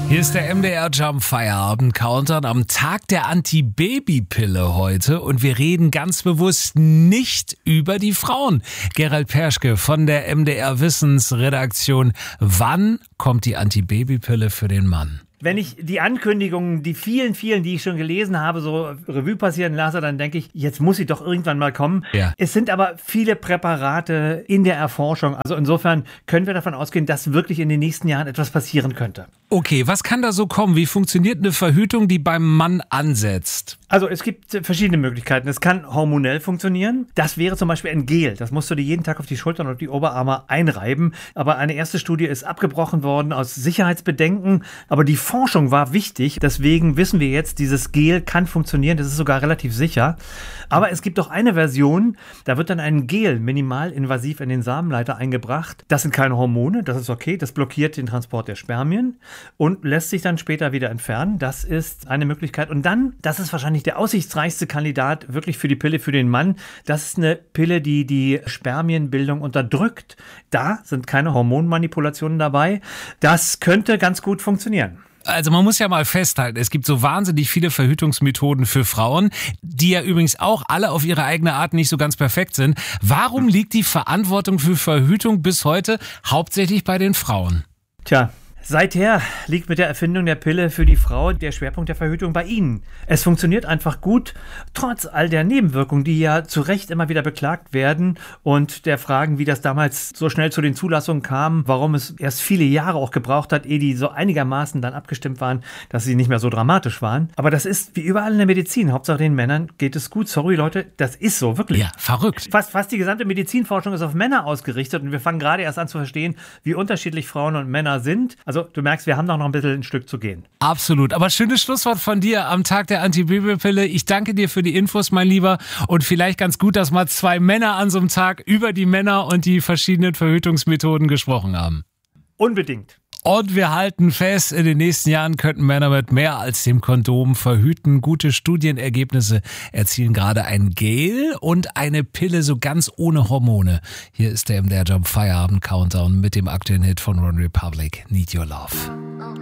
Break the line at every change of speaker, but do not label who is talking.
Hier ist der MDR Jump Feierabend Countdown am Tag der Anti-Baby-Pille heute und wir reden ganz bewusst nicht über die Frauen. Gerald Perschke von der MDR Wissensredaktion. Wann kommt die Anti-Baby-Pille für den Mann?
Wenn ich die Ankündigungen, die vielen, die ich schon gelesen habe, so Revue passieren lasse, dann denke ich, jetzt muss sie doch irgendwann mal kommen.
Ja.
Es sind aber viele Präparate in der Erforschung. Also insofern können wir davon ausgehen, dass wirklich in den nächsten Jahren etwas passieren könnte.
Okay, was kann da so kommen? Wie funktioniert eine Verhütung, die beim Mann ansetzt?
Also es gibt verschiedene Möglichkeiten. Es kann hormonell funktionieren. Das wäre zum Beispiel ein Gel. Das musst du dir jeden Tag auf die Schultern und die Oberarme einreiben. Aber eine erste Studie ist abgebrochen worden aus Sicherheitsbedenken. Aber die Forschung war wichtig. Deswegen wissen wir jetzt, dieses Gel kann funktionieren. Das ist sogar relativ sicher. Aber es gibt auch eine Version, da wird dann ein Gel minimalinvasiv in den Samenleiter eingebracht. Das sind keine Hormone, das ist okay. Das blockiert den Transport der Spermien und lässt sich dann später wieder entfernen. Das ist eine Möglichkeit. Und dann, das ist wahrscheinlich der aussichtsreichste Kandidat wirklich für die Pille für den Mann. Das ist eine Pille, die die Spermienbildung unterdrückt. Da sind keine Hormonmanipulationen dabei. Das könnte ganz gut funktionieren.
Also man muss ja mal festhalten, es gibt so wahnsinnig viele Verhütungsmethoden für Frauen, die ja übrigens auch alle auf ihre eigene Art nicht so ganz perfekt sind. Warum liegt die Verantwortung für Verhütung bis heute hauptsächlich bei den Frauen?
Tja. Seither liegt mit der Erfindung der Pille für die Frau der Schwerpunkt der Verhütung bei Ihnen. Es funktioniert einfach gut, trotz all der Nebenwirkungen, die ja zu Recht immer wieder beklagt werden und der Fragen, wie das damals so schnell zu den Zulassungen kam, warum es erst viele Jahre auch gebraucht hat, ehe die so einigermaßen dann abgestimmt waren, dass sie nicht mehr so dramatisch waren. Aber das ist wie überall in der Medizin. Hauptsache den Männern geht es gut. Sorry Leute, das ist so, wirklich.
Ja, verrückt.
Fast die gesamte Medizinforschung ist auf Männer ausgerichtet und wir fangen gerade erst an zu verstehen, wie unterschiedlich Frauen und Männer sind. Also du merkst, wir haben doch noch ein bisschen ein Stück zu gehen.
Absolut. Aber schönes Schlusswort von dir am Tag der Anti-Baby-Pille. Ich danke dir für die Infos, mein Lieber. Und vielleicht ganz gut, dass mal zwei Männer an so einem Tag über die Männer und die verschiedenen Verhütungsmethoden gesprochen haben.
Unbedingt.
Und wir halten fest, in den nächsten Jahren könnten Männer mit mehr als dem Kondom verhüten. Gute Studienergebnisse erzielen gerade ein Gel und eine Pille so ganz ohne Hormone. Hier ist der MDR Jump Feierabend Countdown mit dem aktuellen Hit von OneRepublic, Need Your Love.